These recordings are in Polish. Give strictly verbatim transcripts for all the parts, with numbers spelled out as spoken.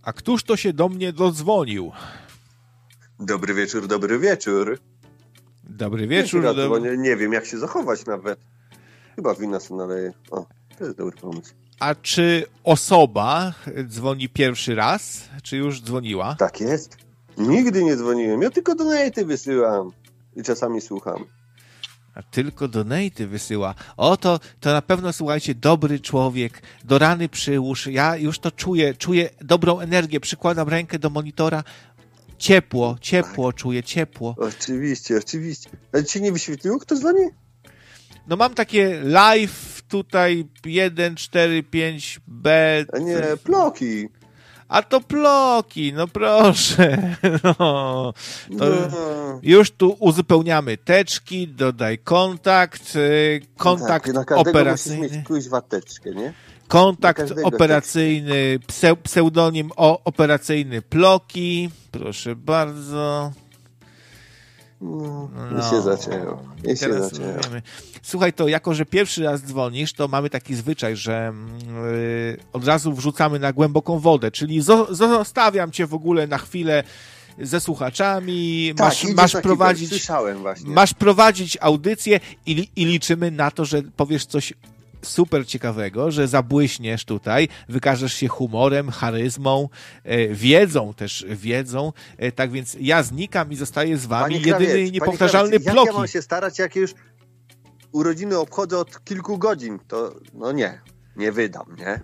A któż to się do mnie dodzwonił? Dobry wieczór, dobry wieczór. Dobry wieczór. Ja do... nie, nie wiem, jak się zachować nawet. Chyba wina sobie naleje. O, to jest dobry pomysł. A czy osoba dzwoni pierwszy raz, czy już dzwoniła? Tak jest. Nigdy nie dzwoniłem. Ja tylko donaty wysyłam. I czasami słucham. A tylko donaty wysyła. O, to, to na pewno, słuchajcie, dobry człowiek. Do rany przyłóż. Ja już to czuję. Czuję dobrą energię. Przykładam rękę do monitora. Ciepło, ciepło, tak. Czuję ciepło. Oczywiście, oczywiście. Ale ci się nie wyświetliło, kto dzwoni? No mam takie live tutaj jeden, cztery, pięć B. A nie, ploki. A to ploki, no proszę. No, to no. Już tu uzupełniamy teczki, dodaj kontakt, kontakt tak, na każdego operacyjny. Musisz mieć kuźwa teczkę, nie? Kontakt operacyjny, pseudonim o, operacyjny ploki. Proszę bardzo. No, no, i się zaczęło. I się zaczęło. Słuchaj, to jako, że pierwszy raz dzwonisz, to mamy taki zwyczaj, że yy, od razu wrzucamy na głęboką wodę, czyli zo- zostawiam cię w ogóle na chwilę ze słuchaczami, tak, masz, masz, prowadzić, słyszałem właśnie. masz prowadzić audycję i, i liczymy na to, że powiesz coś super ciekawego, że zabłyśniesz tutaj, wykażesz się humorem, charyzmą, e, wiedzą też, wiedzą. E, tak więc ja znikam i zostaję z wami. Panie jedyny Krawiec, niepowtarzalny Krawiec, Ploki. Jak ja mam się starać, jak już urodziny obchodzę od kilku godzin? To no nie, nie wydam, nie?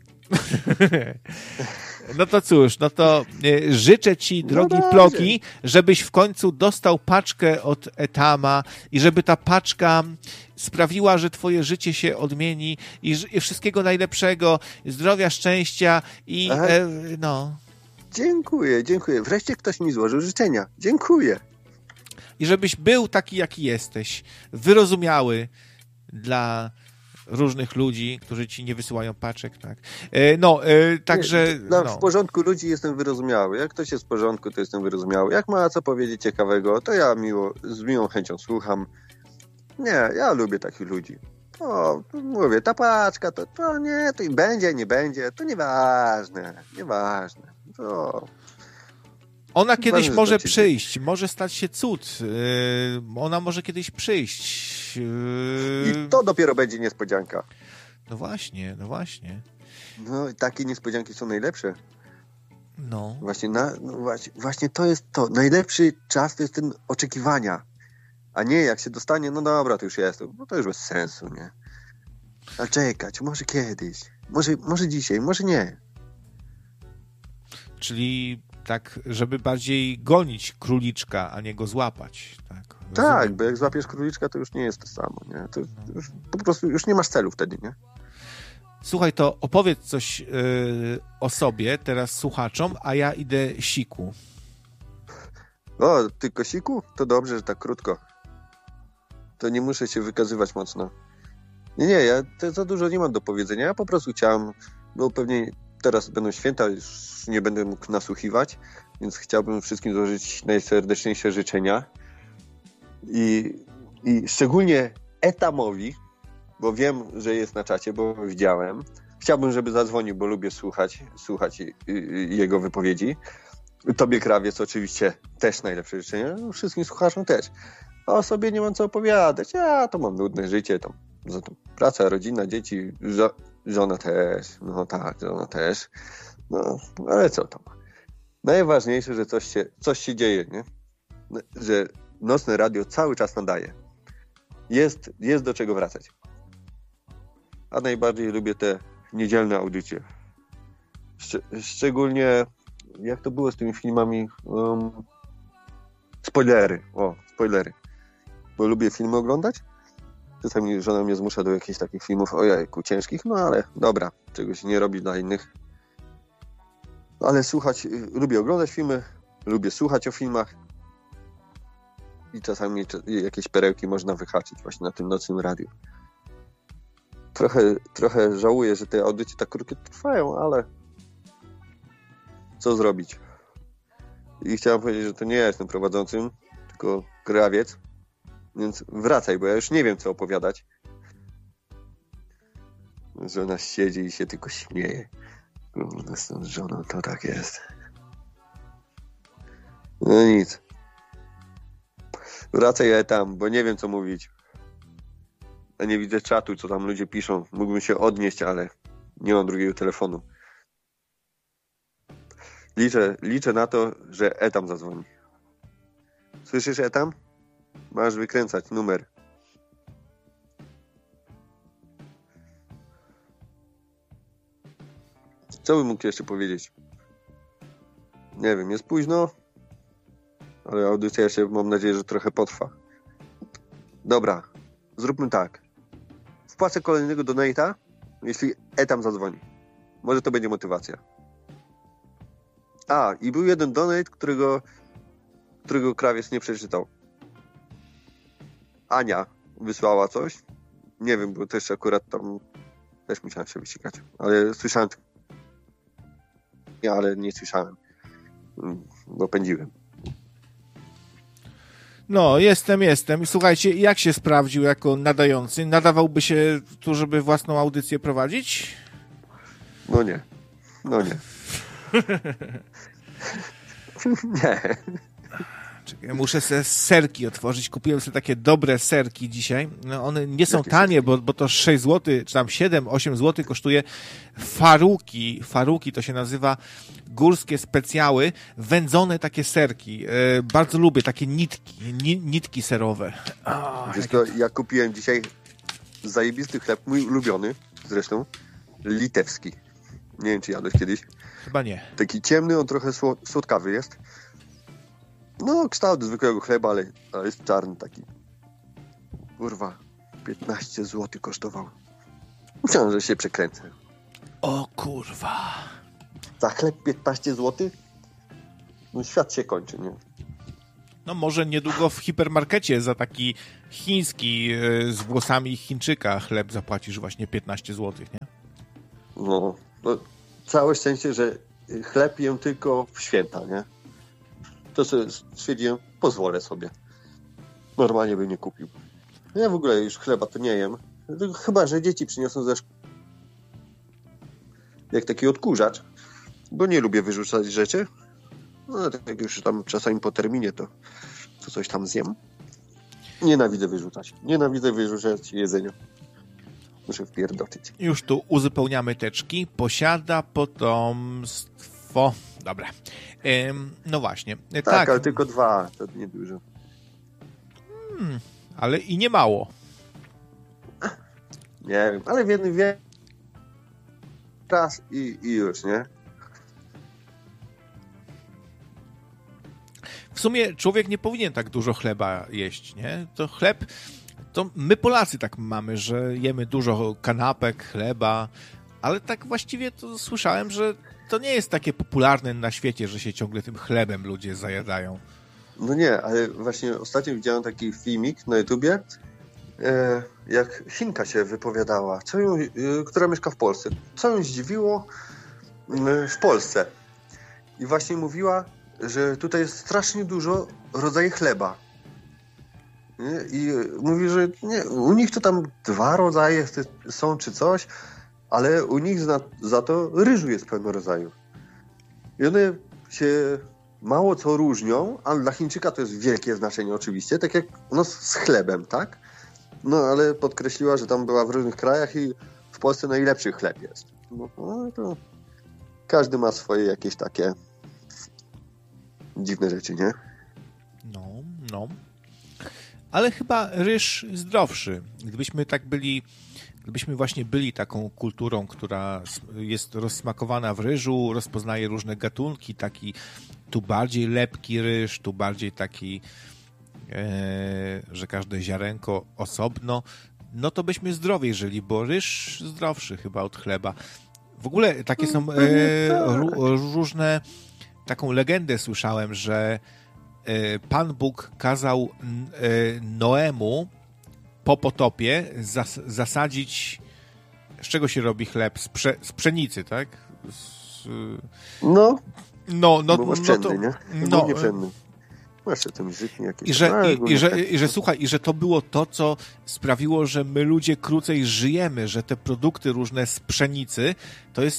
No to cóż, no to e, życzę ci, drogi no Ploki, żebyś w końcu dostał paczkę od Etama i żeby ta paczka sprawiła, że twoje życie się odmieni i, i wszystkiego najlepszego, zdrowia, szczęścia i e, no. Dziękuję, dziękuję. Wreszcie ktoś mi złożył życzenia. Dziękuję. I żebyś był taki, jaki jesteś. Wyrozumiały dla różnych ludzi, którzy ci nie wysyłają paczek, tak. E, no, e, także... No, no. W porządku ludzi jestem wyrozumiały. Jak ktoś jest w porządku, to jestem wyrozumiały. Jak ma co powiedzieć ciekawego, to ja miło, z miłą chęcią słucham. Nie, ja lubię takich ludzi. O, mówię, ta paczka, to, to nie, to i będzie, nie będzie, to nieważne, nieważne. To... Ona kiedyś Ważne może przyjść, może stać się cud. Yy, ona może kiedyś przyjść. Yy... I to dopiero będzie niespodzianka. No właśnie, no właśnie. No i takie niespodzianki są najlepsze. No. Właśnie, na, no właśnie, właśnie to jest to. Najlepszy czas to jest ten oczekiwania. A nie, jak się dostanie, no dobra, to już jest, no to już bez sensu, nie? A czekać, może kiedyś, może, może dzisiaj, może nie. Czyli tak, żeby bardziej gonić króliczka, a nie go złapać. Tak, tak, bo jak złapiesz króliczka, to już nie jest to samo, nie? To już, po prostu już nie masz celu wtedy, nie? Słuchaj, to opowiedz coś yy, o sobie teraz słuchaczom, a ja idę siku. O, tylko siku? To dobrze, że tak krótko. To nie muszę się wykazywać mocno. Nie, nie, ja to za dużo nie mam do powiedzenia. Ja po prostu chciałem, bo pewnie teraz będą święta, już nie będę mógł nasłuchiwać, więc chciałbym wszystkim złożyć najserdeczniejsze życzenia. I, i szczególnie Etamowi, bo wiem, że jest na czacie, bo widziałem. Chciałbym, żeby zadzwonił, bo lubię słuchać, słuchać jego wypowiedzi. Tobie, Krawiec, oczywiście też najlepsze życzenia. No, wszystkim słuchaczom też. A o sobie nie mam co opowiadać. Ja to mam nudne życie. Tam, tam praca, rodzina, dzieci, żo- żona też. No tak, żona też. No, ale co tam. Najważniejsze, że coś się, coś się dzieje, nie? Że nocne radio cały czas nadaje. Jest, jest do czego wracać. A najbardziej lubię te niedzielne audycje. Szcz- szczególnie jak to było z tymi filmami? Um, spoilery. O, spoilery. Bo lubię filmy oglądać. Czasami żona mnie zmusza do jakichś takich filmów, ojejku, ciężkich, no ale dobra, czegoś nie robi dla innych. Ale słuchać, lubię oglądać filmy, lubię słuchać o filmach i czasami jakieś perełki można wyhaczyć właśnie na tym nocnym radiu. Trochę, trochę żałuję, że te audycje tak krótko trwają, ale co zrobić? I chciałem powiedzieć, że to nie ja jestem prowadzącym, tylko Krawiec, więc wracaj, bo ja już nie wiem, co opowiadać. Żona siedzi i się tylko śmieje. Kurde, z tą żoną to tak jest. No nic. Wracaj ja tam, bo nie wiem co mówić. Ja nie widzę czatu, co tam ludzie piszą. Mógłbym się odnieść, ale nie mam drugiego telefonu. Liczę, liczę na to, że Etam zadzwoni. Słyszysz, Etam? Masz wykręcać numer. Co bym mógł jeszcze powiedzieć? Nie wiem, jest późno, ale audycja jeszcze, mam nadzieję, że trochę potrwa. Dobra, zróbmy tak. Wpłacę kolejnego donate'a, jeśli Etam zadzwoni. Może to będzie motywacja. A, i był jeden donate, którego, którego krawiec nie przeczytał. Ania wysłała coś. Nie wiem, bo też akurat tam też musiałem się wysikać. Ale słyszałem. Ja, ale nie słyszałem. Bo pędziłem. No, jestem, jestem. Słuchajcie, jak się sprawdził jako nadający? Nadawałby się tu, żeby własną audycję prowadzić? No nie. No nie. Nie. Czekaj, muszę sobie serki otworzyć. Kupiłem sobie takie dobre serki dzisiaj. No, one nie są Jakie tanie, bo, bo to sześć złotych, czy tam siedem, osiem złotych kosztuje faruki. Faruki to się nazywa, górskie specjały, wędzone takie serki. E, bardzo lubię takie nitki, ni, nitki serowe. O, Wiesz co, ja kupiłem dzisiaj zajebisty chleb, mój ulubiony zresztą, litewski. Nie wiem, czy jadłeś kiedyś. Chyba nie. Taki ciemny, on trochę słodkawy jest. No, kształt zwykłego chleba, ale, ale jest czarny taki. Kurwa, piętnaście złotych kosztował. Myślałem, że się przekręcę. O kurwa. Za chleb piętnaście złotych? No świat się kończy, nie? No może niedługo w hipermarkecie za taki chiński z włosami Chińczyka chleb zapłacisz właśnie piętnaście złotych, nie? No, no, całe szczęście, że chleb jem tylko w święta, nie? To sobie stwierdziłem, pozwolę sobie. Normalnie bym nie kupił. Ja w ogóle już chleba to nie jem. Chyba, że dzieci przyniosą ze szkoły. Jak taki odkurzacz. Bo nie lubię wyrzucać rzeczy. No tak jak już tam czasami po terminie, to, to coś tam zjem. Nienawidzę wyrzucać. Nienawidzę wyrzucać jedzenia. Muszę wpierdoczyć. Już tu uzupełniamy teczki. Posiada potomstwo. Dobra. Ym, no właśnie. Tak, tak, ale tylko dwa. To niedużo. Hmm, ale i nie mało. Nie wiem, ale w jednym wie raz i, i już, nie? W sumie człowiek nie powinien tak dużo chleba jeść, nie? To chleb, to my Polacy tak mamy, że jemy dużo kanapek, chleba, ale tak właściwie to słyszałem, że to nie jest takie popularne na świecie, że się ciągle tym chlebem ludzie zajadają. No nie, ale właśnie ostatnio widziałem taki filmik na YouTubie, e, jak Chinka się wypowiadała, co ją, e, która mieszka w Polsce. Co ją zdziwiło e, w Polsce. I właśnie mówiła, że tutaj jest strasznie dużo rodzajów chleba. Nie? I mówi, że nie, u nich to tam dwa rodzaje są czy coś, ale u nich za, za to ryżu jest pełno rodzajów. I one się mało co różnią, ale dla Chińczyka to jest wielkie znaczenie oczywiście, tak jak no, z chlebem, tak? No ale podkreśliła, że tam była w różnych krajach i w Polsce najlepszy chleb jest. No, no to każdy ma swoje jakieś takie dziwne rzeczy, nie? No, no. Ale chyba ryż zdrowszy. Gdybyśmy tak byli, gdybyśmy właśnie byli taką kulturą, która jest rozsmakowana w ryżu, rozpoznaje różne gatunki, taki tu bardziej lepki ryż, tu bardziej taki, e, że każde ziarenko osobno, no to byśmy zdrowiej żyli, bo ryż zdrowszy chyba od chleba. W ogóle takie są e, ró- różne, taką legendę słyszałem, że Pan Bóg kazał Noemu po potopie zas- zasadzić, z czego się robi chleb? Z, prze- z pszenicy, tak? Z... No, no, no, bo masz no pszenny, to, nie? no, nie pszenny. Masz ten żytni jakieś. I że, no, i, i, że, I że słuchaj, i że to było to, co sprawiło, że my ludzie krócej żyjemy, że te produkty różne z pszenicy, to jest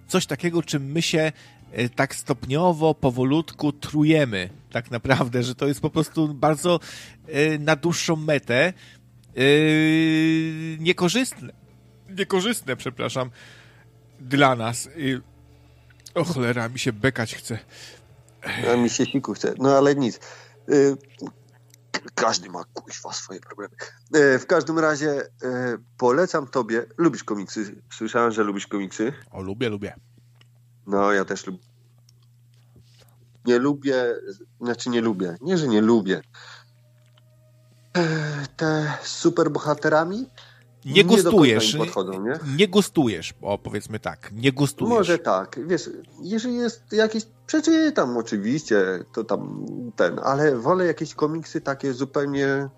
coś takiego, czym my się tak stopniowo, powolutku trujemy. Tak naprawdę, że to jest po prostu bardzo na dłuższą metę niekorzystne. Niekorzystne, przepraszam, dla nas. O cholera, mi się bekać chce. A mi się siku chce. No ale nic. Y, każdy ma kuźwa swoje problemy. Y, w każdym razie y, polecam tobie. Lubisz komiksy? Słyszałem, że lubisz komiksy. O, lubię, lubię. No, ja też lubię. Nie lubię, znaczy nie lubię. Nie, że nie lubię. Y, te superbohaterami Nie gustujesz. Nie, podchodzą, nie? nie gustujesz, o powiedzmy tak, nie gustujesz. Może tak, wiesz, jeżeli jest jakieś, przeczytam oczywiście, to tam ten, ale wolę jakieś komiksy takie zupełnie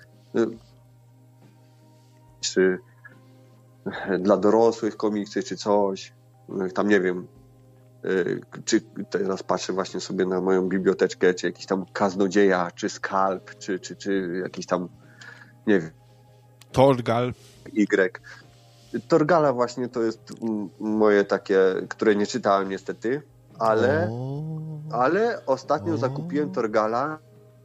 czy dla dorosłych komiksy, czy coś, tam nie wiem, czy teraz patrzę właśnie sobie na moją biblioteczkę, czy jakiś tam Kaznodzieja, czy Skalp, czy, czy, czy jakiś tam, nie wiem, Torgal. Y. Torgala właśnie to jest moje takie, które nie czytałem niestety, ale, o, ale ostatnio o. zakupiłem Torgala.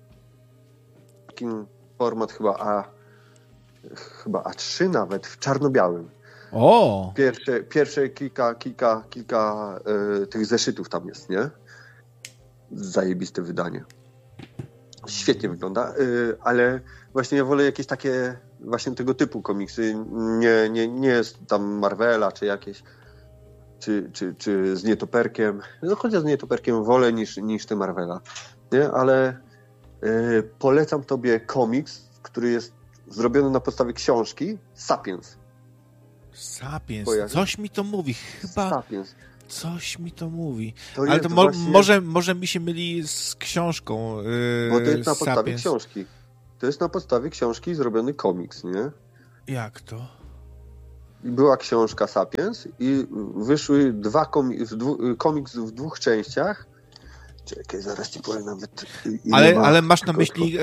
Takim format chyba A, chyba A trzy nawet, w czarno-białym. O! Pierwsze, pierwsze kilka, kilka, kilka y, tych zeszytów tam jest, nie? Zajebiste wydanie. Świetnie wygląda, y, ale właśnie ja wolę jakieś takie właśnie tego typu komiksy, nie, nie, nie jest tam Marvela czy jakieś, czy, czy, czy z nietoperkiem, no chociaż z nietoperkiem wolę niż, niż te Marvela, nie, ale y, polecam tobie komiks, który jest zrobiony na podstawie książki Sapiens. Sapiens, Kojarzy? Coś mi to mówi, chyba Sapiens. Coś mi to mówi, to ale to mo- właśnie... może, może mi się myli z książką yy, Bo to jest na podstawie Sapiens. książki. To jest na podstawie książki zrobiony komiks, nie? Jak to? Była książka Sapiens i wyszły dwa komi- w dwu- komiks w dwóch częściach. Czekaj, zaraz ci powiem nawet. Ale, ma... ale masz na myśli e,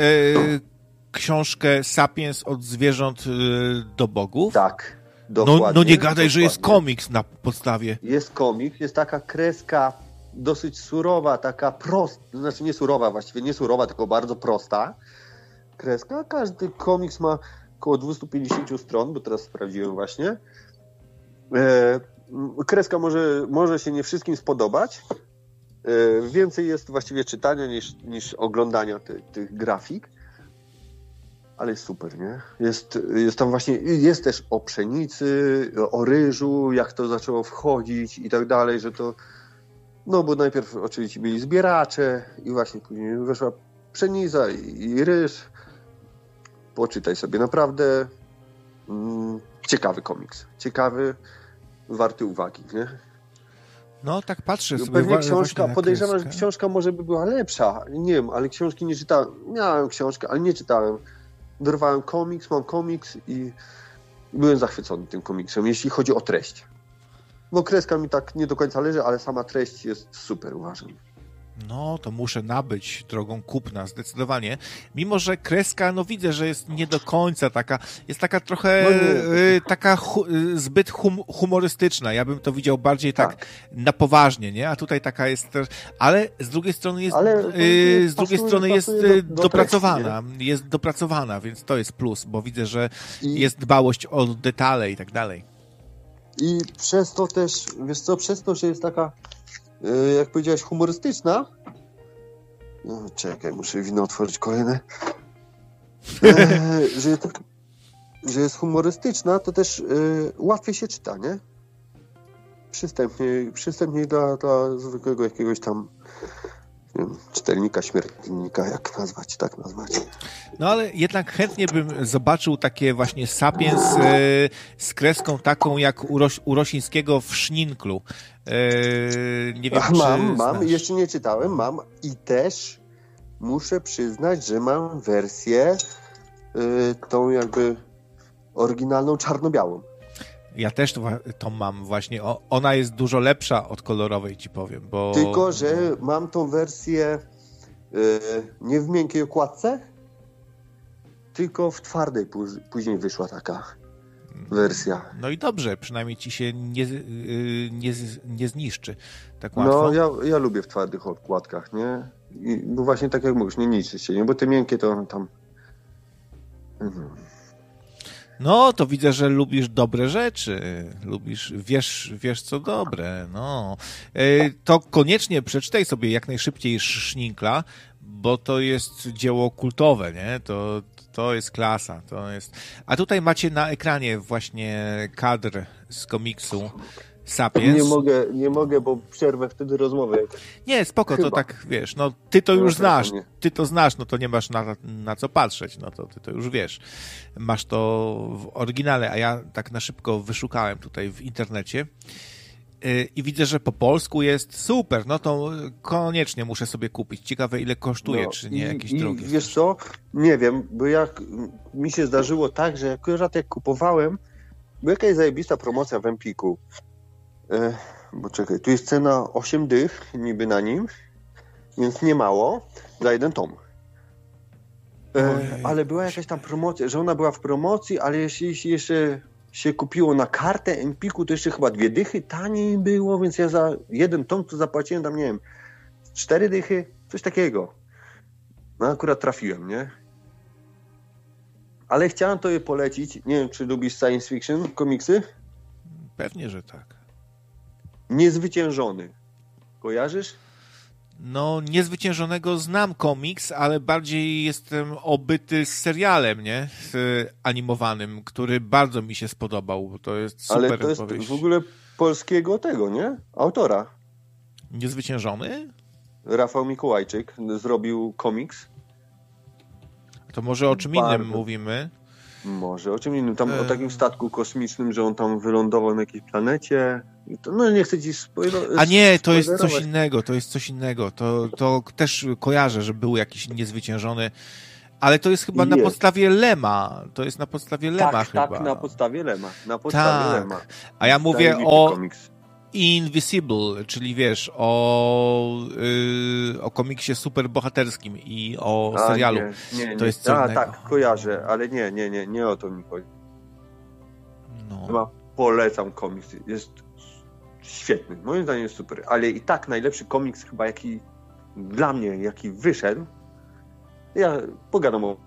książkę Sapiens od zwierząt e, do bogów? Tak, dokładnie. No, no nie gadaj, dokładnie. Że jest komiks na podstawie. Jest komiks, jest taka kreska dosyć surowa, taka prosta, znaczy nie surowa właściwie, nie surowa, tylko bardzo prosta kreska. Każdy komiks ma około dwieście pięćdziesiąt stron, bo teraz sprawdziłem właśnie. E, kreska może, może się nie wszystkim spodobać. E, więcej jest właściwie czytania niż, niż oglądania ty, tych grafik. Ale jest super, nie? Jest, jest tam właśnie, jest też o pszenicy, o ryżu, jak to zaczęło wchodzić i tak dalej, że to, no bo najpierw oczywiście byli zbieracze i właśnie później weszła pszenica i, i ryż. Poczytaj sobie, naprawdę mm, ciekawy komiks. Ciekawy, warty uwagi, nie? No, tak patrzę sobie. Pewnie książka, podejrzewam, że książka może by była lepsza. Nie wiem, ale książki nie czytałem. Miałem książkę, ale nie czytałem. Dorwałem komiks, mam komiks i byłem zachwycony tym komiksem, jeśli chodzi o treść. Bo kreska mi tak nie do końca leży, ale sama treść jest super, uważam. No, to muszę nabyć drogą kupna, zdecydowanie. Mimo, że kreska, no widzę, że jest nie do końca taka, jest taka trochę, no y, taka hu, y, zbyt hum, humorystyczna. Ja bym to widział bardziej tak, tak na poważnie, nie? A tutaj taka jest też, ale z drugiej strony jest, ale, y, z drugiej pasuje, strony jest do, do dopracowana, treści, jest dopracowana, więc to jest plus, bo widzę, że I... jest dbałość o detale i tak dalej. I przez to też, wiesz co, przez to, że jest taka, jak powiedziałeś, humorystyczna. No, czekaj, muszę wino otworzyć kolejne. E, że, tak, że jest humorystyczna, to też e, łatwiej się czyta, nie? Przystępniej, przystępniej dla, dla zwykłego jakiegoś tam nie wiem, czytelnika, śmiertelnika, jak nazwać, tak nazwać. No ale jednak chętnie bym zobaczył takie właśnie Sapiens e, z kreską taką jak u, Roś, u Rosińskiego w Szninklu. E, nie wiem, Ach, czy mam, znasz. mam, jeszcze nie czytałem, mam i też muszę przyznać, że mam wersję y, tą jakby oryginalną czarno-białą. Ja też to, to mam właśnie. O, ona jest dużo lepsza od kolorowej, ci powiem, bo... Tylko, że mam tą wersję y, nie w miękkiej okładce, tylko w twardej później wyszła taka. wersja. No i dobrze, przynajmniej ci się nie, nie, nie zniszczy tak łatwo. No, ja, ja lubię w twardych okładkach, nie? I, no właśnie tak jak mówisz, nie niszczy się, nie? Bo te miękkie to tam... Mhm. No, to widzę, że lubisz dobre rzeczy. Lubisz, wiesz, wiesz co dobre. No. To koniecznie przeczytaj sobie jak najszybciej Szninkla, bo to jest dzieło kultowe, nie? To, to jest klasa. To jest... A tutaj macie na ekranie właśnie kadr z komiksu Sapiens. Nie mogę, nie mogę, bo przerwę wtedy rozmowę. Nie, spoko, Chyba. To tak, wiesz, no ty to już no, znasz, ty to znasz, no to nie masz na, na co patrzeć, no to ty to już wiesz. Masz to w oryginale, a ja tak na szybko wyszukałem tutaj w internecie yy, i widzę, że po polsku jest super, no to koniecznie muszę sobie kupić. Ciekawe, ile kosztuje, no, czy nie, jakieś i, drogie. Wiesz co, nie wiem, bo jak mi się zdarzyło tak, że akurat jak kupowałem, była jakaś zajebista promocja w Empiku. E, bo czekaj, tu jest cena osiem dych niby na nim, więc nie mało za jeden tom. E, ale była jakaś tam promocja, że ona była w promocji, ale jeśli jeszcze się kupiło na kartę Empiku, to jeszcze chyba dwie dychy taniej było, więc ja za jeden tom to zapłaciłem tam, nie wiem, cztery dychy, coś takiego. No akurat trafiłem, nie? Ale chciałem to je polecić. Nie wiem, czy lubisz science fiction, komiksy? Pewnie, że tak. Niezwyciężony. Kojarzysz? No, Niezwyciężonego znam komiks, ale bardziej jestem obyty z serialem, nie? Z animowanym, który bardzo mi się spodobał, bo to jest super Ale to jest powieść. w ogóle polskiego tego, nie? Autora. Niezwyciężony? Rafał Mikołajczyk zrobił komiks. To może o czym bardzo... innym mówimy? Może o czym innym. Tam e... o takim statku kosmicznym, że on tam wylądował na jakiejś planecie. To, no nie chcę ci spoilerować. A nie, to jest coś innego, to jest coś innego. To, to też kojarzę, że był jakiś Niezwyciężony, ale to jest chyba jest. na podstawie Lema. To jest na podstawie Lema tak, chyba. Tak, na podstawie Lema. Na podstawie tak. Lema. A ja mówię o komiks. Invisible, czyli wiesz, o, yy, o komiksie superbohaterskim i o A, serialu. Nie, nie, nie. To jest co A, innego. tak, kojarzę, ale nie, nie, nie, nie o to mi chodzi. No. Chyba polecam komiks. Jest świetny. Moim zdaniem jest super. Ale i tak najlepszy komiks chyba jaki dla mnie, jaki wyszedł. Ja pogadam o...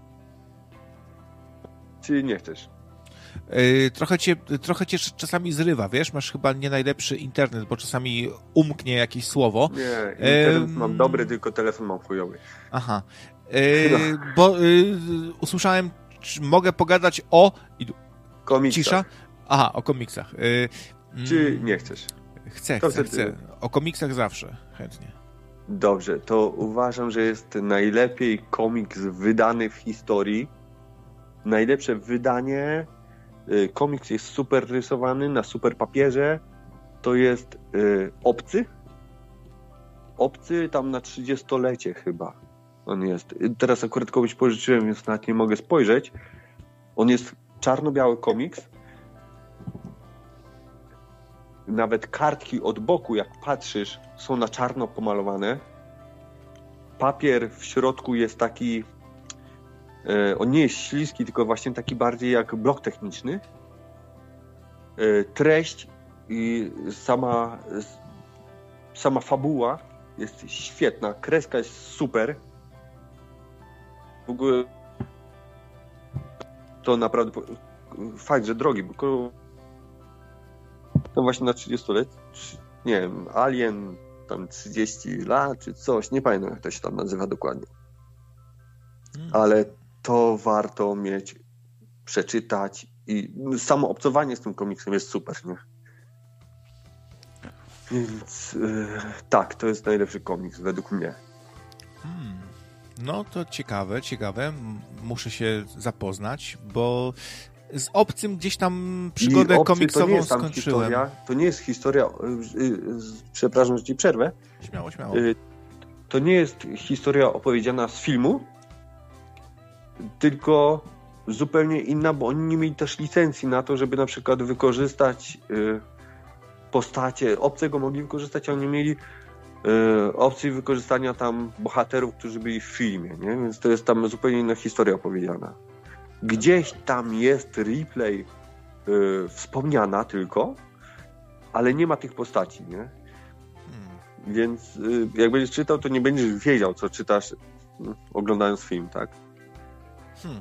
Czy nie chcesz? Yy, trochę, cię, trochę cię czasami zrywa, wiesz? Masz chyba nie najlepszy internet, bo czasami umknie jakieś słowo. Nie, internet yy... mam dobry, tylko telefon mam chujowy. Aha. Yy, no. Bo yy, usłyszałem, czy mogę pogadać o... Komiksach. Cisza? Aha, o komiksach. Yy, czy nie chcesz? Chcę, chcę, chcę. O komiksach zawsze, chętnie. Dobrze, to uważam, że jest najlepiej komiks wydany w historii. Najlepsze wydanie. Komiks jest super rysowany, na super papierze. To jest y, Obcy. Obcy tam na trzydziestolecie chyba. On jest. Teraz akurat komuś pożyczyłem, więc nawet nie mogę spojrzeć. On jest czarno-biały komiks. Nawet kartki od boku, jak patrzysz, są na czarno pomalowane. Papier w środku jest taki... On nie jest śliski, tylko właśnie taki bardziej jak blok techniczny. Treść i sama, sama fabuła jest świetna. Kreska jest super. W ogóle to naprawdę fakt, że drogi, bo to właśnie na trzydziestolet, nie wiem, Alien tam trzydzieści lat czy coś, nie pamiętam jak to się tam nazywa dokładnie. Ale to warto mieć, przeczytać i samo obcowanie z tym komiksem jest super, nie? Więc yy, tak, to jest najlepszy komiks według mnie. Hmm. No to ciekawe, ciekawe. Muszę się zapoznać, bo z Obcym gdzieś tam przygodę komiksową to skończyłem. Historia, to nie jest historia, yy, yy, przepraszam, że ci przerwę. Śmiało, śmiało. Yy, to nie jest historia opowiedziana z filmu, tylko zupełnie inna, bo oni nie mieli też licencji na to, żeby na przykład wykorzystać y, postacie obcego, mogli wykorzystać, a oni mieli y, opcji wykorzystania tam bohaterów, którzy byli w filmie, nie? Więc to jest tam zupełnie inna historia opowiedziana. Gdzieś tam jest replay y, wspomniana tylko, ale nie ma tych postaci, nie? Hmm. Więc y, jak będziesz czytał, to nie będziesz wiedział, co czytasz, y, oglądając film, tak? Hmm.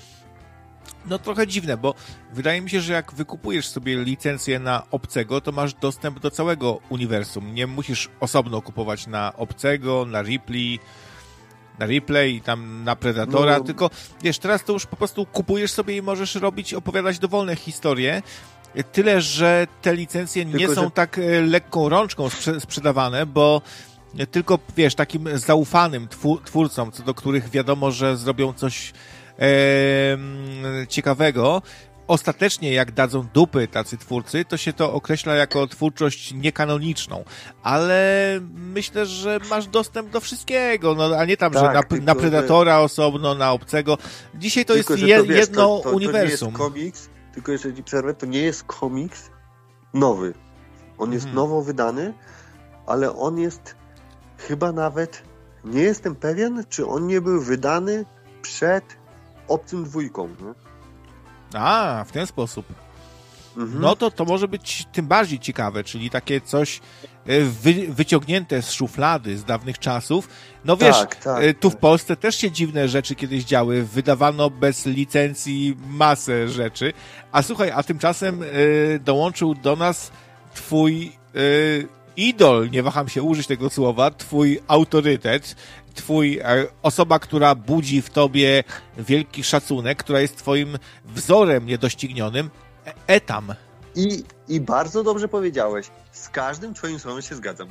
No trochę dziwne, bo wydaje mi się, że jak wykupujesz sobie licencję na Obcego, to masz dostęp do całego uniwersum. Nie musisz osobno kupować na Obcego, na Ripley, na Replay i tam na Predatora, no. Tylko wiesz, teraz to już po prostu kupujesz sobie i możesz robić, opowiadać dowolne historie. Tyle, że te licencje nie tylko, są że... tak lekką rączką sprze- sprzedawane, bo tylko, wiesz, takim zaufanym twu- twórcom, co do których wiadomo, że zrobią coś e, ciekawego. Ostatecznie, jak dadzą dupy tacy twórcy, to się to określa jako twórczość niekanoniczną. Ale myślę, że masz dostęp do wszystkiego, no, a nie tam, tak, że na, tylko, na Predatora że... osobno, na Obcego. Dzisiaj to tylko, jest je, to, wiesz, jedno to, to, uniwersum. To nie jest komiks, tylko jeżeli ci przerwę, to nie jest komiks nowy. On jest hmm. nowo wydany, ale on jest chyba nawet, nie jestem pewien, czy on nie był wydany przed Obcym dwójką, nie? A, w ten sposób. Mhm. No to to może być tym bardziej ciekawe, czyli takie coś wy, wyciągnięte z szuflady z dawnych czasów. No wiesz, tak, tak, tu w Polsce też się dziwne rzeczy kiedyś działy. Wydawano bez licencji masę rzeczy. A słuchaj, a tymczasem y, dołączył do nas twój y, idol, nie waham się użyć tego słowa, twój autorytet, twój e, osoba, która budzi w tobie wielki szacunek, która jest twoim wzorem niedoścignionym, e- Etam. I, I bardzo dobrze powiedziałeś. Z każdym twoim słowem się zgadzam.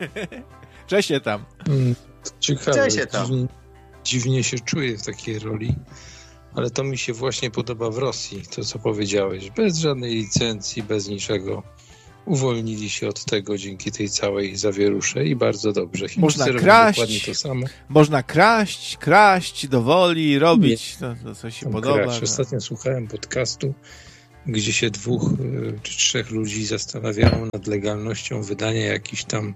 Cześć Etam. Hmm, ciekawe. Cześć Etam. Dziwnie, dziwnie się czuję w takiej roli, ale to mi się właśnie podoba w Rosji, to co powiedziałeś. Bez żadnej licencji, bez niczego. Uwolnili się od tego dzięki tej całej zawierusze i bardzo dobrze. Chińczycy można kraść, to samo. Można kraść, kraść do woli, robić to, to co się podoba. Kraść. No. Ostatnio słuchałem podcastu, gdzie się dwóch czy trzech ludzi zastanawiało nad legalnością wydania jakichś tam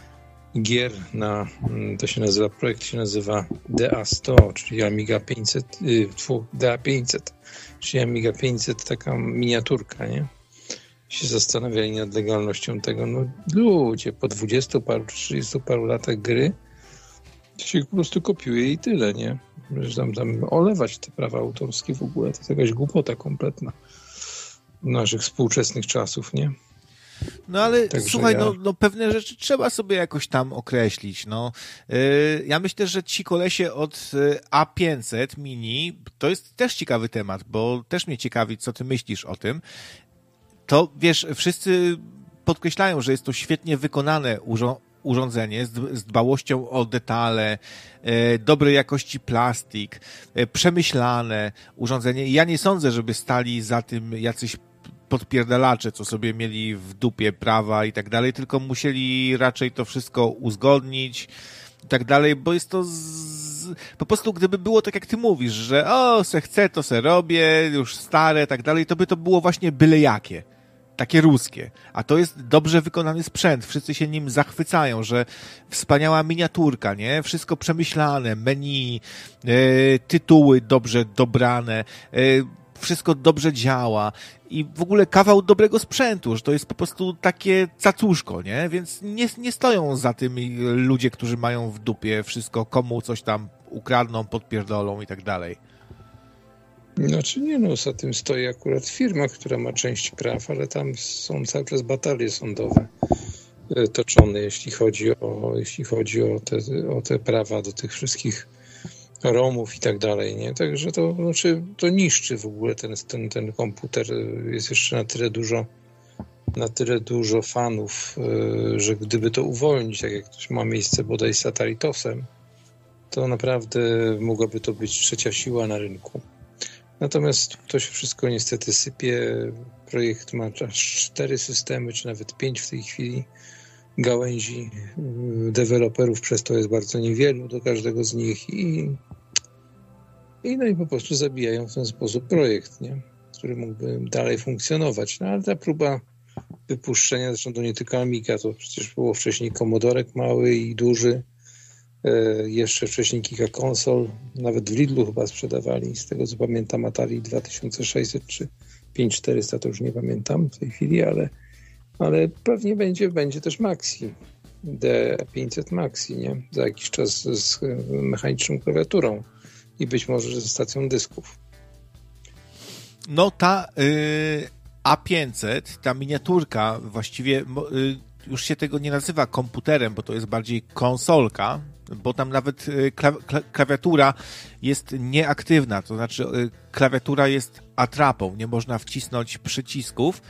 gier na, to się nazywa, projekt się nazywa D A sto, czyli Amiga pięćset, D A pięćset, czyli Amiga pięćset, taka miniaturka, nie? Się zastanawiali nad legalnością tego. No ludzie, po dwudziestu paru, trzydziestu paru latach gry się po prostu kopiuje i tyle, nie? Że tam, tam olewać te prawa autorskie w ogóle, to jest jakaś głupota kompletna naszych współczesnych czasów, nie? No ale Także słuchaj, ja... no, no pewne rzeczy trzeba sobie jakoś tam określić, no. Yy, ja myślę, że ci kolesie od A pięćset Mini, to jest też ciekawy temat, bo też mnie ciekawi, co ty myślisz o tym. To, wiesz, wszyscy podkreślają, że jest to świetnie wykonane urząd- urządzenie z, z dbałością o detale, e, dobrej jakości plastik, e, przemyślane urządzenie. Ja nie sądzę, żeby stali za tym jacyś podpierdalacze, co sobie mieli w dupie prawa i tak dalej, tylko musieli raczej to wszystko uzgodnić i tak dalej, bo jest to z... po prostu gdyby było tak jak ty mówisz, że o, se chcę, to se robię, już stare, tak dalej, to by to było właśnie byle jakie. Takie ruskie. A to jest dobrze wykonany sprzęt. Wszyscy się nim zachwycają, że wspaniała miniaturka, nie? Wszystko przemyślane, menu, yy, tytuły dobrze dobrane, yy, wszystko dobrze działa i w ogóle kawał dobrego sprzętu, że to jest po prostu takie cacuszko, nie? Więc nie, nie stoją za tym ludzie, którzy mają w dupie wszystko, komu coś tam ukradną, podpierdolą i tak dalej. Znaczy nie, no za tym stoi akurat firma, która ma część praw, ale tam są cały czas batalie sądowe toczone, jeśli chodzi o, jeśli chodzi o te, o te prawa do tych wszystkich ROMów i tak dalej, nie? Także to, znaczy, to niszczy w ogóle ten, ten, ten komputer. Jest jeszcze na tyle dużo na tyle dużo fanów, że gdyby to uwolnić, tak jak to ma miejsce bodaj z Ataritosem, to naprawdę mogłaby to być trzecia siła na rynku. Natomiast to się wszystko niestety sypie. Projekt ma aż cztery systemy, czy nawet pięć w tej chwili gałęzi. Deweloperów przez to jest bardzo niewielu do każdego z nich i, i no i po prostu zabijają w ten sposób projekt, nie? Który mógłby dalej funkcjonować. No ale ta próba wypuszczenia, zresztą to nie tylko Amiga, to przecież było wcześniej Commodorek mały i duży, jeszcze wcześniej kilka konsol, nawet w Lidlu chyba sprzedawali, z tego co pamiętam Atari dwa tysiące sześćset czy pięć tysięcy czterysta to już nie pamiętam w tej chwili, ale, ale pewnie będzie, będzie też Maxi. D pięćset Maxi, nie? Za jakiś czas z mechaniczną klawiaturą i być może ze stacją dysków. No ta y, A pięćset, ta miniaturka właściwie y, już się tego nie nazywa komputerem, bo to jest bardziej konsolka, bo tam nawet y, kla- klawiatura jest nieaktywna, to znaczy y, klawiatura jest atrapą, nie można wcisnąć przycisków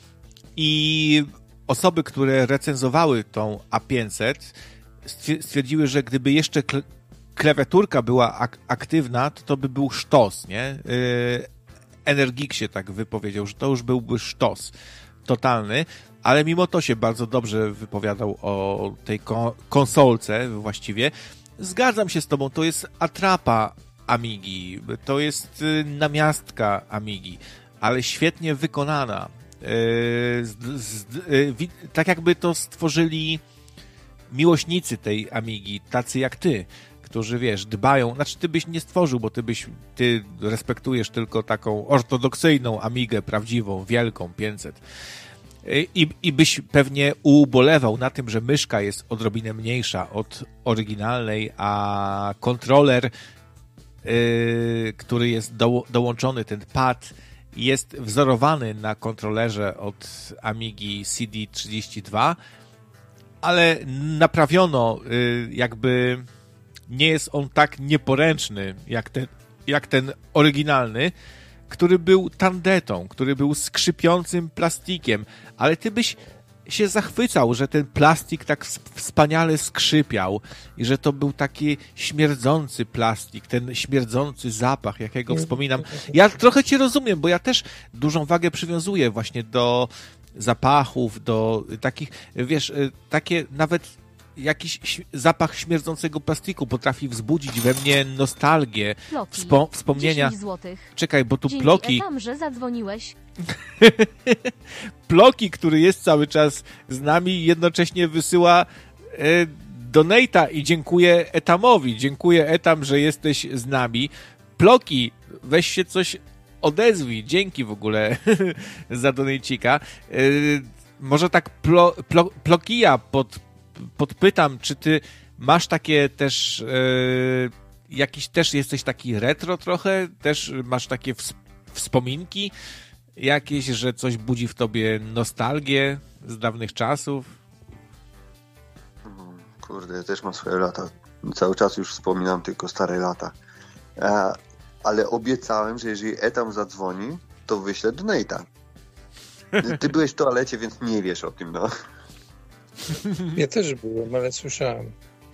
i osoby, które recenzowały tą A pięćset stwierdziły, że gdyby jeszcze kl- klawiaturka była ak- aktywna, to to by był sztos, nie? Y- Energik się tak wypowiedział, że to już byłby sztos totalny, ale mimo to się bardzo dobrze wypowiadał o tej ko- konsolce właściwie. Zgadzam się z tobą, to jest atrapa Amigi, to jest namiastka Amigi, ale świetnie wykonana. Yy, z, z, yy, wi- tak jakby to stworzyli miłośnicy tej Amigi, tacy jak ty, którzy, wiesz, dbają, znaczy ty byś nie stworzył, bo ty byś, ty respektujesz tylko taką ortodoksyjną Amigę, prawdziwą, wielką, pięćset. I, i byś pewnie ubolewał na tym, że myszka jest odrobinę mniejsza od oryginalnej, a kontroler, yy, który jest do, dołączony, ten pad, jest wzorowany na kontrolerze od Amigi C D trzydzieści dwa, ale naprawiono yy, jakby nie jest on tak nieporęczny jak ten, jak ten oryginalny, który był tandetą, który był skrzypiącym plastikiem, ale ty byś się zachwycał, że ten plastik tak wspaniale skrzypiał i że to był taki śmierdzący plastik, ten śmierdzący zapach, jakiego wspominam. Ja trochę cię rozumiem, bo ja też dużą wagę przywiązuję właśnie do zapachów, do takich, wiesz, takie nawet jakiś zapach śmierdzącego plastiku potrafi wzbudzić we mnie nostalgię, wspo- wspomnienia. Czekaj, bo tu Dzięki Ploki... Etam, że zadzwoniłeś. Ploki, który jest cały czas z nami, jednocześnie wysyła e, donate'a i dziękuję Etamowi. Dziękuję Etam, że jesteś z nami. Ploki, weź się coś odezwij. Dzięki w ogóle za donejcika. E, może tak plo, plo, Plokija pod podpytam, czy ty masz takie też e, jakiś też jesteś taki retro trochę? Też masz takie ws- wspominki jakieś, że coś budzi w tobie nostalgię z dawnych czasów? Kurde, ja też mam swoje lata. Cały czas już wspominam tylko stare lata. E, ale obiecałem, że jeżeli Etam zadzwoni, to wyślę donate'a. Ty byłeś w toalecie, więc nie wiesz o tym, no. Ja też byłem, ale słyszałem.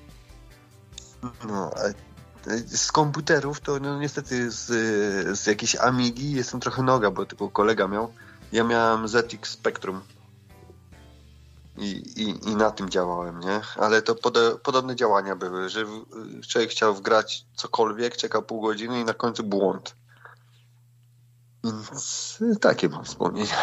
No, z komputerów to no, niestety z, z jakiejś Amigi jestem trochę noga, bo tylko kolega miał. Ja miałem Z X Spectrum i, i, i na tym działałem, nie? Ale to pode, podobne działania były, że człowiek chciał wgrać cokolwiek, czekał pół godziny i na końcu błąd. Więc takie mam wspomnienia.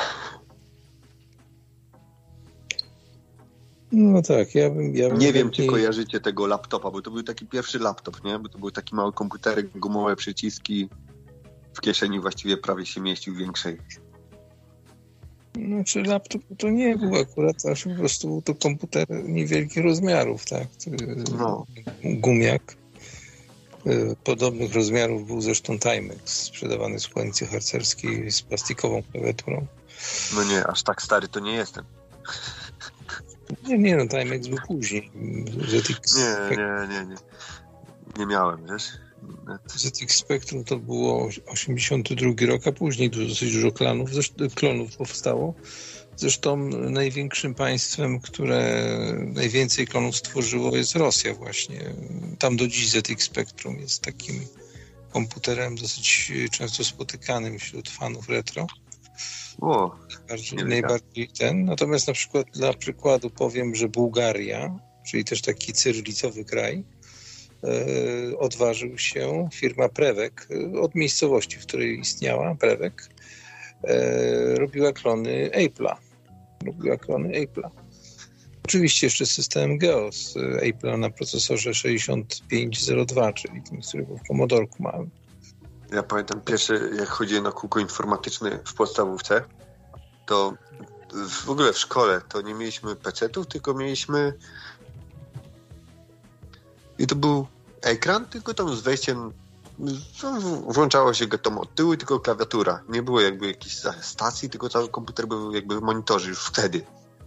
No tak, ja bym... Ja bym nie wiem, chętniej... czy kojarzycie tego laptopa, bo to był taki pierwszy laptop, nie? Bo to był taki mały komputerek, gumowe przyciski, w kieszeni właściwie prawie się mieścił większej. Znaczy laptop to nie był akurat, aż po prostu był to komputer niewielkich rozmiarów, tak? No. Gumiak. Podobnych rozmiarów był zresztą Timex, sprzedawany z koalicji harcerskiej z plastikową klawiaturą. No nie, aż tak stary to nie jestem. Nie, nie, no Timex był później. Z X... Nie, nie, nie, nie. Nie miałem, wiesz? Z X Spectrum to było osiemdziesiąty drugi rok, a później dosyć dużo klanów, klonów powstało. Zresztą największym państwem, które najwięcej klonów stworzyło, jest Rosja właśnie. Tam do dziś Z X Spectrum jest takim komputerem dosyć często spotykanym wśród fanów retro. O, najbardziej, najbardziej ten. Natomiast na przykład dla przykładu powiem, że Bułgaria, czyli też taki cyrylicowy kraj, e, odważył się, firma Prewek, od miejscowości, w której istniała Prewek, e, robiła klony Apple'a. Robiła klony Apple'a. Oczywiście jeszcze system Geos Apple'a na procesorze sześćdziesiąt pięć zero dwa, czyli tym, który był w Commodorku małym. Ja pamiętam pierwsze, jak chodziłem na kółko informatyczne w podstawówce, to w ogóle w szkole to nie mieliśmy pecetów, tylko mieliśmy i to był ekran, tylko tam z wejściem włączało się go tam od tyłu i tylko klawiatura. Nie było jakby jakiejś stacji, tylko cały komputer był jakby w monitorze już wtedy.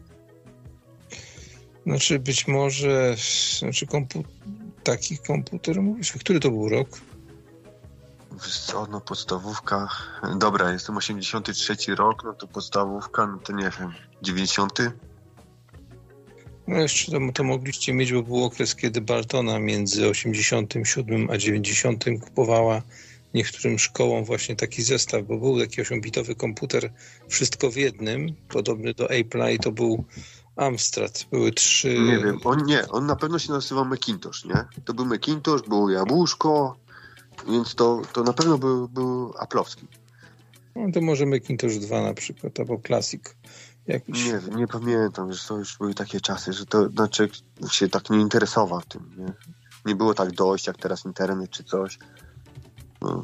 Znaczy być może znaczy kompu- taki komputer mówisz, który to był rok? Wiesz co, no podstawówka, dobra, jestem osiemdziesiąty trzeci rok, no to podstawówka, no to nie wiem, dziewięćdziesiąty? No jeszcze to, to mogliście mieć, bo był okres, kiedy Baltona między osiemdziesiątym siódmym a dziewięćdziesiątym kupowała niektórym szkołom właśnie taki zestaw, bo był taki osiembitowy komputer, wszystko w jednym, podobny do Apple'a i to był Amstrad, były trzy... Nie wiem, on nie, on na pewno się nazywał Macintosh, nie? To był Macintosh, było jabłuszko, więc to, to na pewno był, był aplowski. No to może Macintosh dwa na przykład, albo Classic jakiś. Nie wiem, nie pamiętam, że to już były takie czasy, że to znaczy się tak nie interesował tym, nie? Nie było tak dojść, jak teraz internet czy coś. No.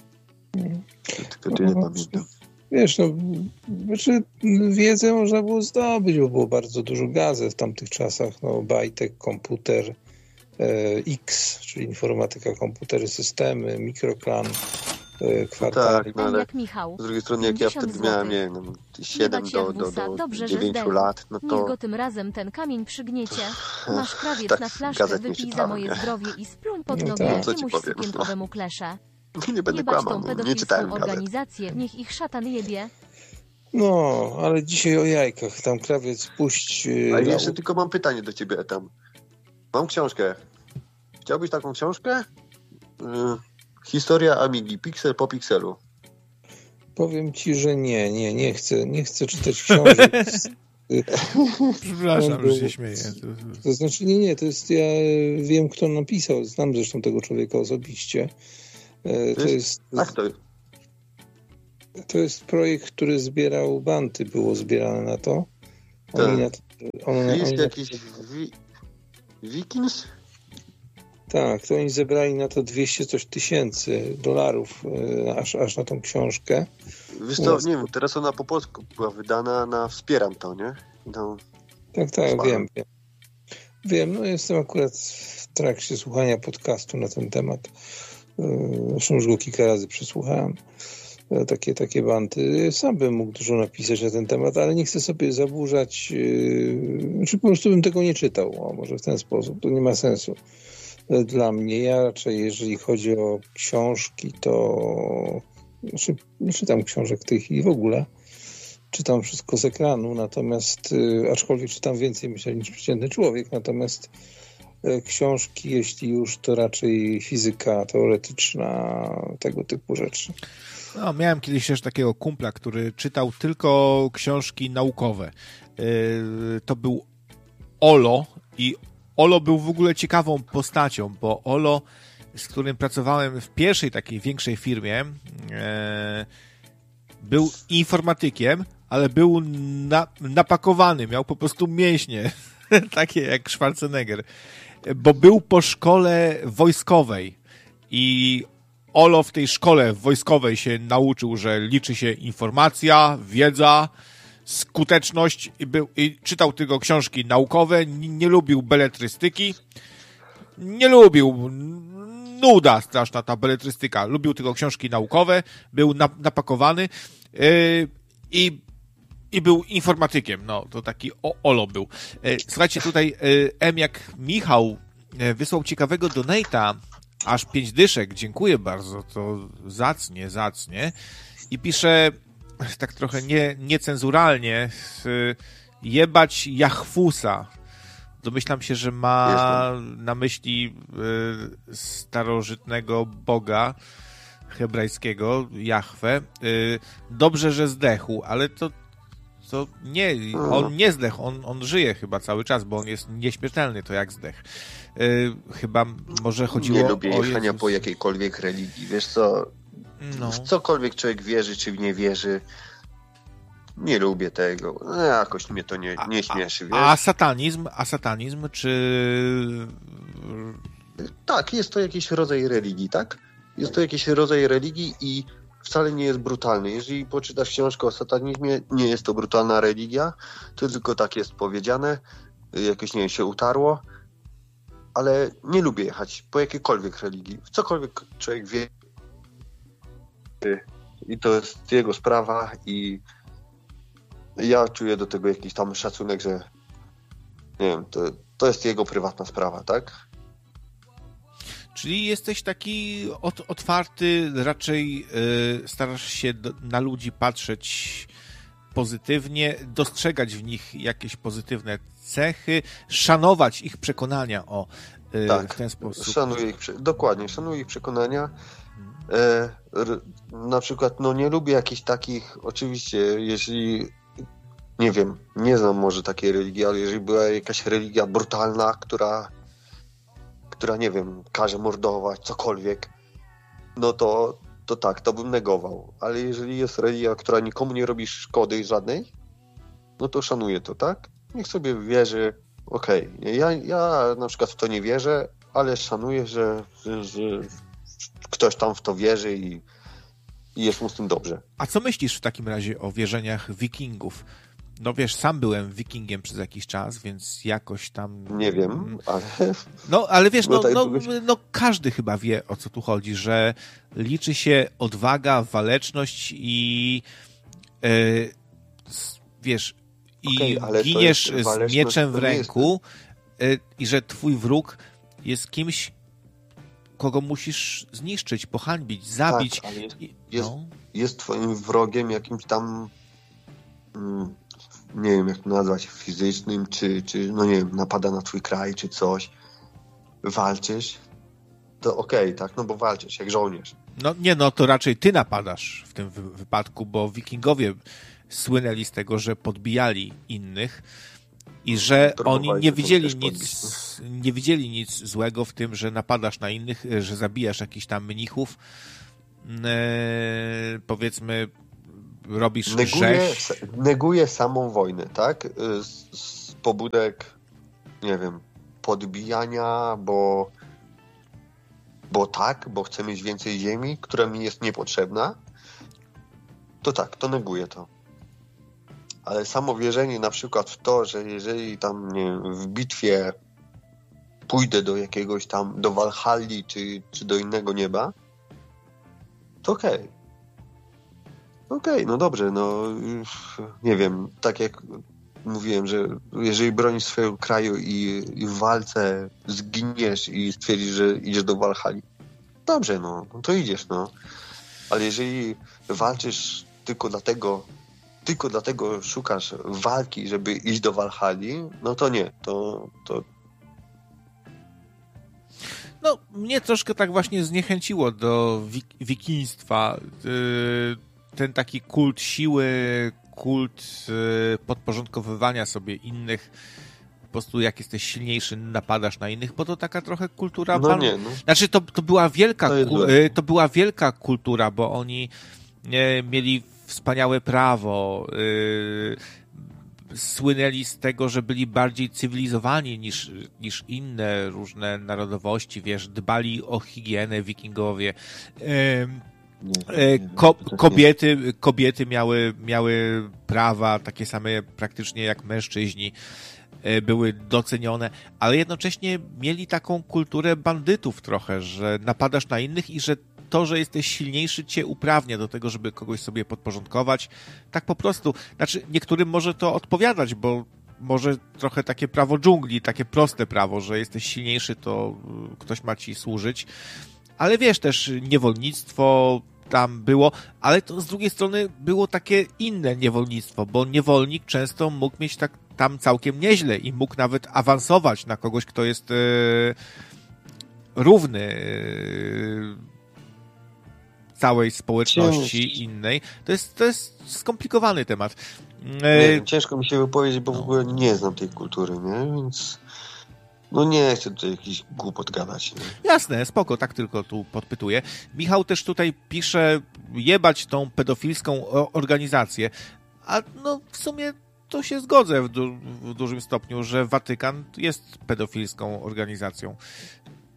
Tylko to nie no, pamiętam. Wiesz, no, znaczy wiedzę można było zdobyć, bo było bardzo dużo gazet w tamtych czasach, no, Bajtek, komputer, e, X, czyli informatyka, komputery, systemy, mikroklan, e, kwartary. Tak, no, ale jak Michał. z drugiej strony, jak ja wtedy miałem, nie wiem, siedem do, do, do dziewięciu lat, no to... Niech go tym razem ten kamień przygniecie. Masz krawiec tak, na flaszkę, gazet nie wypij za czytałem, moje nie? zdrowie i spluń pod No nogi tak. Co ci jakiemuś powiem, sukienkowemu klesze. Nie będę Jebać kłamał, tą nie pedofilską czytałem gazet. organizację, niech ich szatan jebie. No, ale dzisiaj o jajkach, tam krawiec puść... e, A na- jeszcze tylko mam pytanie do ciebie, tam. Mam książkę. Chciałbyś taką książkę? Yy, historia Amigi, piksel po pikselu. Powiem ci, że nie, nie, nie chcę, nie chcę czytać książek. Przepraszam, No, że się śmieję. To znaczy, nie, nie, to jest, ja wiem, kto napisał, znam zresztą tego człowieka osobiście. E, To jest, Tak to jest. to jest projekt, który zbierał banty, było zbierane na to. Oni na to, on, Jest oni na, jakiś wi- Vikings? tak, to oni zebrali na to dwieście coś tysięcy dolarów, e, aż, aż na tą książkę. Wiesz co, nie wiem, teraz ona po polsku była wydana na Wspieram to, nie? No, Tak, tak, Słabo. wiem, wiem. Wiem, no jestem akurat w trakcie słuchania podcastu na ten temat. Yy, Zresztą już go kilka razy przesłuchałem. Yy, Takie, takie banty. Sam bym mógł dużo napisać na ten temat, ale nie chcę sobie zaburzać. Yy, czy po prostu bym tego nie czytał. O, może w ten sposób. To nie ma sensu. Yy, Dla mnie, ja raczej, jeżeli chodzi o książki, to znaczy, nie czytam książek w tej chwili w ogóle. Czytam wszystko z ekranu, natomiast, y, aczkolwiek czytam więcej, myślę, niż przeciętny człowiek, natomiast y, książki, jeśli już, to raczej fizyka teoretyczna, tego typu rzeczy. No, miałem kiedyś też takiego kumpla, który czytał tylko książki naukowe. Yy, to był Olo i Olo był w ogóle ciekawą postacią, bo Olo, z którym pracowałem w pierwszej takiej większej firmie, yy, był informatykiem, ale był na, napakowany, miał po prostu mięśnie, takie jak Schwarzenegger, bo był po szkole wojskowej i Olo w tej szkole wojskowej się nauczył, że liczy się informacja, wiedza, skuteczność i, był, i czytał tylko książki naukowe, nie, nie lubił beletrystyki, nie lubił, nuda straszna ta beletrystyka, lubił tylko książki naukowe, był na, napakowany yy, i, i był informatykiem, no to taki o, Olo był. Yy, słuchajcie, tutaj yy, M jak Michał yy, wysłał ciekawego donate'a, aż pięć dyszek, dziękuję bardzo, to zacnie, zacnie i pisze tak trochę nie, niecenzuralnie yy, jebać Jachwusa. Domyślam się, że ma na myśli y, starożytnego boga hebrajskiego, Jahwe. Y, dobrze, że zdechł, ale to, to nie, on nie zdechł, on, on żyje chyba cały czas, bo on jest nieśmiertelny, to jak zdech. Y, chyba może chodziło o... Nie lubię o jechania Jezus. po jakiejkolwiek religii. Wiesz co, No. w cokolwiek człowiek wierzy, czy nie wierzy, nie lubię tego. No, jakoś mnie to nie, nie śmieszy, wiesz? A satanizm, a satanizm, czy... Tak, jest to jakiś rodzaj religii, tak? jest to jakiś rodzaj religii i wcale nie jest brutalny. Jeżeli poczytasz książkę o satanizmie, nie jest to brutalna religia, to tylko tak jest powiedziane, jakoś, nie wiem, się utarło, ale nie lubię jechać po jakiejkolwiek religii. W cokolwiek człowiek wie i to jest jego sprawa i ja czuję do tego jakiś tam szacunek, że nie wiem, to, to jest jego prywatna sprawa, tak? Czyli jesteś taki ot, otwarty, raczej y, starasz się do, na ludzi patrzeć pozytywnie, dostrzegać w nich jakieś pozytywne cechy, szanować ich przekonania o y, tak, w ten sposób. Szanuję ich, dokładnie, szanuję ich przekonania. E, r, na przykład, no nie lubię jakichś takich, oczywiście, jeżeli, nie wiem, nie znam może takiej religii, ale jeżeli była jakaś religia brutalna, która, która, nie wiem, każe mordować, cokolwiek, no to, to tak, to bym negował. Ale jeżeli jest religia, która nikomu nie robi szkody żadnej, no to szanuję to, tak? Niech sobie wierzy, okej. Okay. Ja, ja na przykład w to nie wierzę, ale szanuję, że, że, że ktoś tam w to wierzy i, i jest mu z tym dobrze. A co myślisz w takim razie o wierzeniach wikingów? No wiesz, sam byłem wikingiem przez jakiś czas, więc jakoś tam... Nie wiem, ale... No, ale wiesz, no, no, kogoś... no każdy chyba wie, o co tu chodzi, że liczy się odwaga, waleczność i yy, wiesz, i okay, giniesz z mieczem w ręku yy, i że twój wróg jest kimś, kogo musisz zniszczyć, pohańbić, zabić. Tak, ale jest, jest, no. jest twoim wrogiem jakimś tam mm, nie wiem, jak to nazwać, fizycznym, czy, czy no nie wiem, napada na twój kraj, czy coś, walczysz, to okej, okay, tak, no bo walczysz, jak żołnierz. No nie, no to raczej ty napadasz w tym wy- wypadku, bo wikingowie słynęli z tego, że podbijali innych i że oni nie widzieli nic, nie widzieli nic złego w tym, że napadasz na innych, że zabijasz jakichś tam mnichów, e, powiedzmy, robisz neguje, rzeź. Neguje samą wojnę, tak? Z, z pobudek, nie wiem, podbijania, bo bo tak, bo chcę mieć więcej ziemi, która mi jest niepotrzebna, to tak, to neguje to. Ale samo wierzenie na przykład w to, że jeżeli tam, nie wiem, w bitwie pójdę do jakiegoś tam, do Walhalli, czy, czy do innego nieba, to okej. Okay. Okej, okay, no dobrze, no nie wiem, tak jak mówiłem, że jeżeli bronisz swojego kraju i, i w walce zginiesz i stwierdzisz, że idziesz do Walhalli, dobrze, no, no to idziesz, no. Ale jeżeli walczysz tylko dlatego, tylko dlatego szukasz walki, żeby iść do Walhalli, no to nie, to... to... No, mnie troszkę tak właśnie zniechęciło do wik- wikiństwa. Yy... ten taki kult siły, kult y, podporządkowywania sobie innych, po prostu jak jesteś silniejszy, napadasz na innych, bo to taka trochę kultura... No pan... nie, no. Znaczy, to, to, była wielka, to, ku... y, to była wielka kultura, bo oni y, mieli wspaniałe prawo, y, słynęli z tego, że byli bardziej cywilizowani niż, niż inne różne narodowości, wiesz, dbali o higienę wikingowie. Y, Nie, nie, Ko- kobiety, kobiety miały, miały prawa takie same praktycznie jak mężczyźni, były docenione, ale jednocześnie mieli taką kulturę bandytów trochę, że napadasz na innych i że to, że jesteś silniejszy, cię uprawnia do tego, żeby kogoś sobie podporządkować. Tak po prostu. Znaczy, niektórym może to odpowiadać, bo może trochę takie prawo dżungli, takie proste prawo, że jesteś silniejszy, to ktoś ma ci służyć. Ale wiesz, też niewolnictwo tam było, ale to z drugiej strony było takie inne niewolnictwo, bo niewolnik często mógł mieć tak tam całkiem nieźle i mógł nawet awansować na kogoś, kto jest e, równy e, całej społeczności Ciężki. innej. To jest, to jest skomplikowany temat. E, nie, ciężko mi się wypowiedzieć, bo no. w ogóle nie znam tej kultury, nie? Więc... No nie chcę tutaj jakiś głupot gadać. Nie? Jasne, spoko, tak tylko tu podpytuję. Michał też tutaj pisze, jebać tą pedofilską organizację. A no w sumie to się zgodzę w, du- w dużym stopniu, że Watykan jest pedofilską organizacją.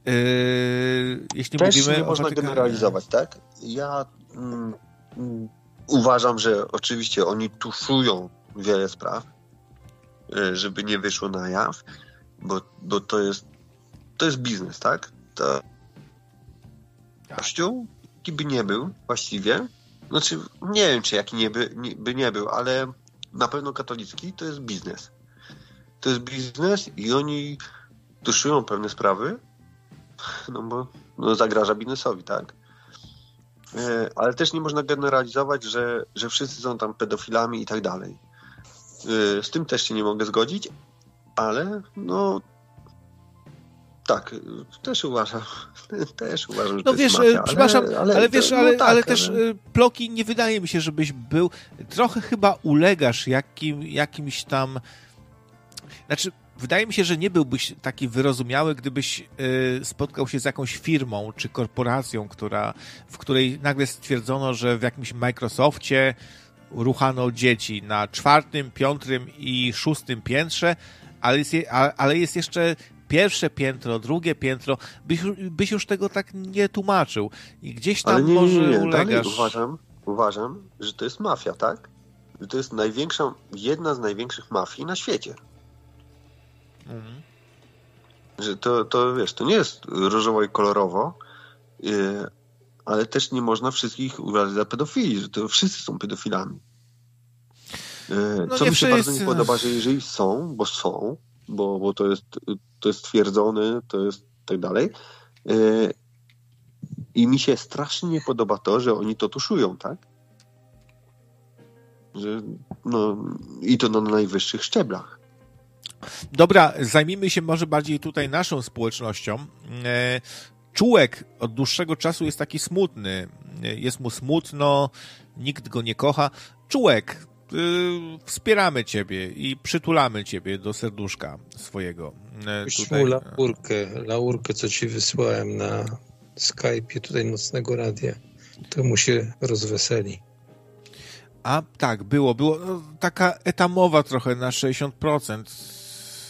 Yy, jeśli Też mówimy nie o można Watykanie. generalizować, tak? Ja mm, mm, uważam, że oczywiście oni tuszują wiele spraw, y, żeby nie wyszło na jaw, bo, bo to jest to jest biznes, tak? To Kościół, jaki by nie był właściwie, znaczy nie wiem, czy jaki nie by, nie, by nie był, ale na pewno katolicki to jest biznes. To jest biznes i oni tuszują pewne sprawy, no bo no, zagraża biznesowi, tak? E, ale też nie można generalizować, że, że wszyscy są tam pedofilami i tak dalej. E, z tym też się nie mogę zgodzić, ale no tak, też uważam, też uważam, że No to wiesz, jest mafia, e, przepraszam, ale, ale, ale, wiesz, to, ale, no tak, ale też ale... e, Ploki, nie wydaje mi się, żebyś był, trochę chyba ulegasz jakim, jakimś tam, znaczy wydaje mi się, że nie byłbyś taki wyrozumiały, gdybyś y, spotkał się z jakąś firmą czy korporacją, która, w której nagle stwierdzono, że w jakimś Microsoftie ruchano dzieci na czwartym, piątym i szóstym piętrze, ale jest, je, a, ale jest jeszcze pierwsze piętro, drugie piętro, byś, byś już tego tak nie tłumaczył. I gdzieś tam ale nie, może nie, nie. ulegasz. Dalej uważam, uważam, że to jest mafia, tak? Że to jest największa, jedna z największych mafii na świecie. Mhm. Że to, to wiesz, to nie jest różowo i kolorowo, yy, ale też nie można wszystkich uważać za pedofili, że to wszyscy są pedofilami. Yy, No co nie mi się wszyscy. bardzo nie podoba, że jeżeli są, bo są, bo, bo to jest to jest stwierdzone, to jest tak dalej, yy, i mi się strasznie nie podoba to, że oni to tuszują, tak? Że, no, i to na najwyższych szczeblach. Dobra, zajmijmy się może bardziej tutaj naszą społecznością. E, Czułek od dłuższego czasu jest taki smutny. E, Jest mu smutno, nikt go nie kocha. Czułek, y, wspieramy ciebie i przytulamy ciebie do serduszka swojego. E, Puść tutaj. mu laurkę, laurkę, co ci wysłałem na Skype'ie tutaj Nocnego Radia. To mu się rozweseli. A tak, było, było no, taka etamowa trochę na sześćdziesiąt procent.